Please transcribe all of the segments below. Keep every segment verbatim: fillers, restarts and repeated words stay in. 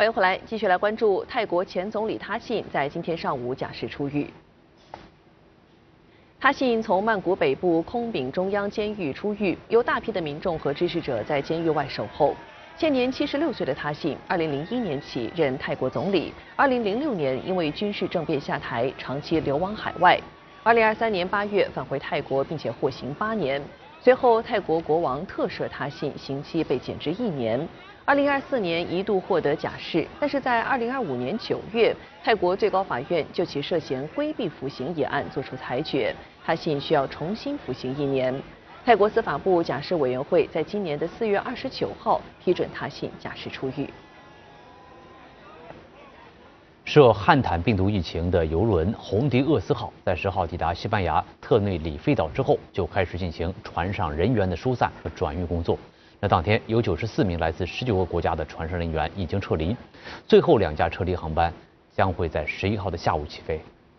欢迎回来，继续来关注泰国前总理他信在今天上午假释出狱。他信从曼谷北部空丙中央监狱出狱，有大批的民众和支持者在监狱外守候。现年七十六岁的他信，二零零一年起任泰国总理，二零零六年因为军事政变下台，长期流亡海外。二零二三年八月返回泰国，并且获刑八年。随后，泰国国王特赦他信，刑期被减至一年。二零二四年一度获得假释，但是在二零二五年九月，泰国最高法院就其涉嫌规避服刑一案作出裁决，他信需要重新服刑一年。泰国司法部假释委员会在今年的四月二十九号批准他信假释出狱。 涉汉坦病毒疫情的邮轮红迪厄斯号在十号抵达西班牙特内里菲岛之后，就开始进行船上人员的疏散和转运工作。那当天有九十四名来自十九个国家的船上人员已经撤离，最后两架撤离航班将会在十一号的下午起飞。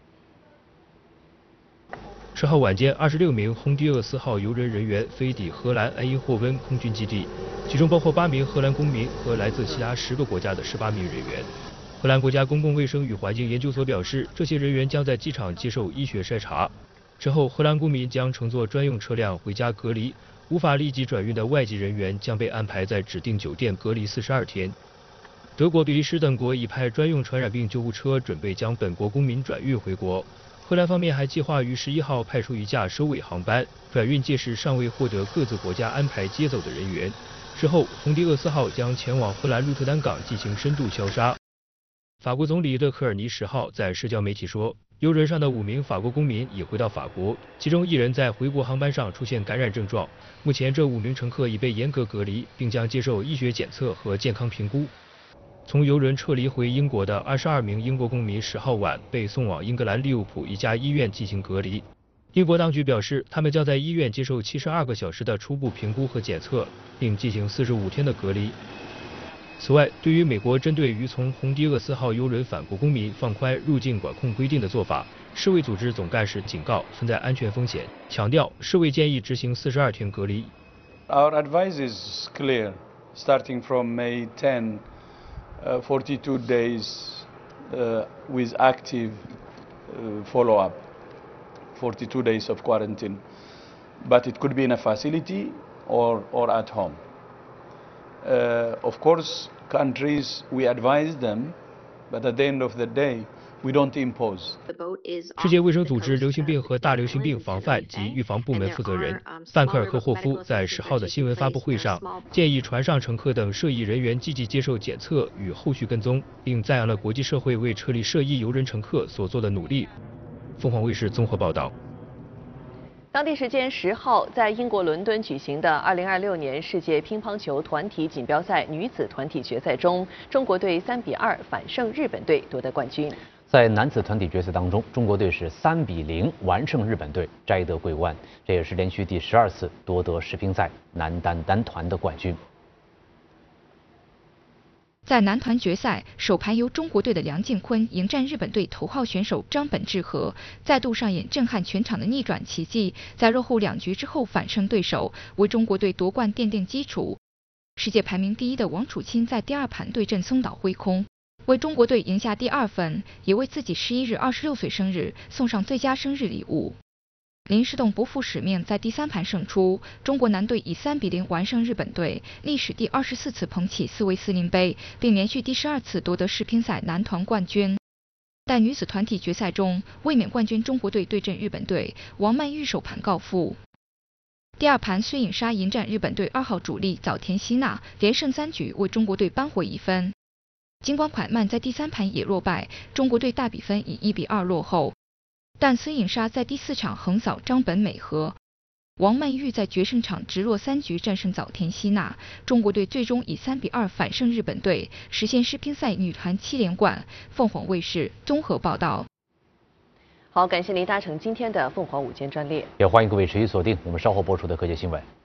十号晚间，二十六名红迪厄斯号邮轮人员飞抵荷兰埃因霍温空军基地，其中包括八名荷兰公民和来自其他十个国家的十八名人员。荷兰国家公共卫生与环境研究所表示，这些人员将在机场接受医学筛查，之后荷兰公民将乘坐专用车辆回家隔离。无法立即转运的外籍人员将被安排在指定酒店隔离四十二天。德国、比利时等国已派专用传染病救护车，准备将本国公民转运回国。荷兰方面还计划于十一号派出一架收尾航班，转运届时尚未获得各自国家安排接走的人员。之后，红迪厄斯号将前往荷兰鹿特丹港进行深度消杀。法国总理勒克尔尼十号在社交媒体说，邮轮上的五名法国公民已回到法国，其中一人在回国航班上出现感染症状。目前，这五名乘客已被严格隔离，并将接受医学检测和健康评估。从邮轮撤离回英国的二十二名英国公民十号晚被送往英格兰利物浦一家医院进行隔离。英国当局表示，他们将在医院接受七十二个小时的初步评估和检测，并进行四十五天的隔离。此外，对于美国针对于从红迪厄斯号邮轮返国公民放宽入境管控规定的做法，世卫组织总干事警告存在安全风险，强调世卫建议执行四十二天隔离。 Our advice is clear, starting from May tenth, uh, forty-two days uh, with active uh, follow-up, forty-two days of quarantine, but it could be in a facility or or at home. Uh, of course, countries, we advise them, but at the end of the day, we don't impose. 世界卫生组织流行病和大流行病防范及预防部门负责人范克尔科霍夫在十号的新闻发布会上建议船上乘客等涉疫人员积极接受检测与后续跟踪，并赞扬了国际社会为撤离涉疫邮轮乘客所做的努力。凤凰卫视综合报道。 当地时间十号，在英国伦敦举行的二零二六年世界乒乓球团体锦标赛女子团体决赛中，中国队三比二反胜日本队夺得冠军。 在男子团体决赛当中，中国队是三比零完胜日本队，摘得桂冠，这也是连续第十二次夺得世乒赛男单单团的冠军。 在男团决赛，首盘由中国队的梁靖昆迎战日本队头号选手张本智和，再度上演震撼全场的逆转奇迹，在落后两局之后反胜对手，为中国队夺冠奠定基础。世界排名第一的王楚钦在第二盘对阵松岛辉空，为中国队赢下第二分，也为自己十一日二十六岁生日送上最佳生日礼物。林诗栋不负使命，在第三盘胜出，中国男队以三比零完胜日本队，历史第二十四次捧起斯维斯林杯，并连续第十二次夺得世乒赛男团冠军。但女子团体决赛中，卫冕冠军中国队对阵日本队，王曼玉首盘告负。第二盘，孙颖莎迎战日本队二号主力早田希娜，连胜三局为中国队扳回一分。尽管蒯曼在第三盘也落败，中国队大比分以一比二落后。但孙颖莎在第四场横扫张本美和，王曼玉在决胜场直落三局战胜早田希娜，中国队最终以三比二反胜日本队，实现世乒赛女团七连冠。凤凰卫视综合报道。 好，感谢您搭乘今天的凤凰午间专列， 也欢迎各位持续锁定我们稍后播出的科技新闻。